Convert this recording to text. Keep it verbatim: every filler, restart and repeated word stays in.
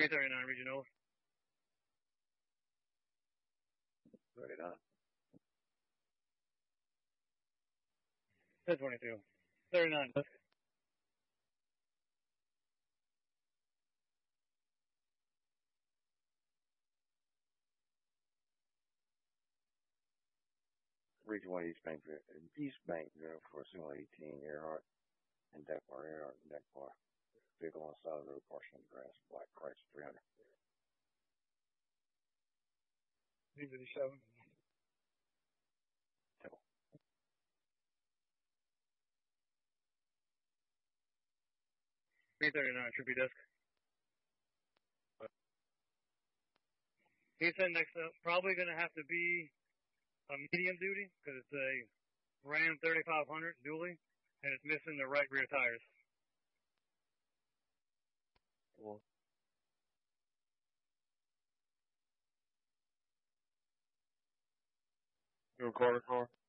three thirty-nine, regional. thirty-nine. ten twenty-two. thirty-nine. Region one East Bank, East Bank, zero four single eighteen, Earhart, and Deckbar, Earhart, and Deckbar. Vehicle on the side of the road, portion of the grass, black price, three hundred. three fifty-seven. Temple. three thirty-nine, Troopy desk. He said next up, probably going to have to be a medium duty because it's a Ram thirty-five hundred dually, and it's missing the right rear tires. Cool. Your quarter car?